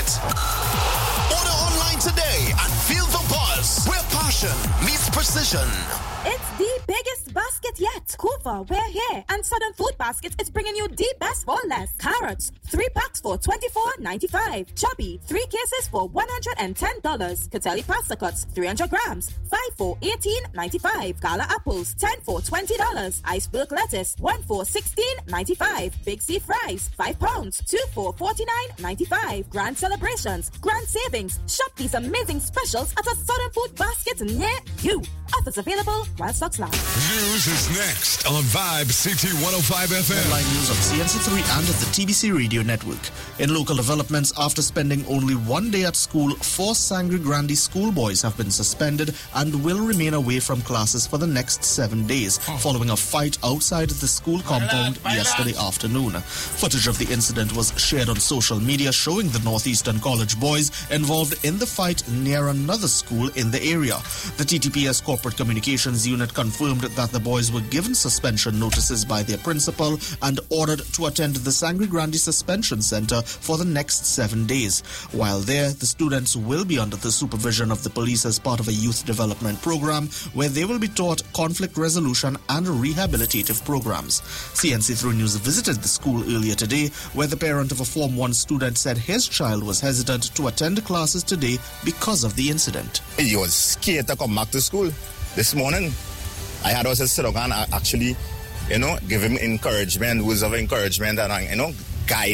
Basket. Order online today and feel the buzz where passion meets precision. It's the biggest basket yet. Kufa, we're here. And Southern Food Basket is bringing you the best for less. Carrots, 3 packs for $24.95. Chubby, 3 cases for $110. Catelli pasta cuts, 300 grams, 5 for $18.95. Gala apples, 10 for $20. Iceberg lettuce, 1 for $16.95. Big C fries, 5 pounds, 2 for $49.95. Grand celebrations, grand savings. Shop these amazing specials at a Southern Food Basket near you. Offers available while stocks last. News is next on Vibe City 105 FM. Headline news on CNC3 and the TBC Radio Network. In local developments, after spending only 1 day at school, 4 Sangre Grande schoolboys have been suspended and will remain away from classes for the next 7 days, following a fight outside the school compound yesterday afternoon. Footage of the incident was shared on social media showing the Northeastern College boys involved in the fight near another school in the area. The TTPS Corporate Communications Unit confirmed that the boys were given suspension notices by their principal and ordered to attend the Sangre Grande Suspension Center for the next 7 days. While there, the students will be under the supervision of the police as part of a youth development program where they will be taught conflict resolution and rehabilitative programs. CNC3 News visited the school earlier today, where the parent of a Form 1 student said his child was hesitant to attend classes today because of the incident. He was scared to come back to school. This morning, I had also sit down and actually, give him encouragement, words of encouragement and, guide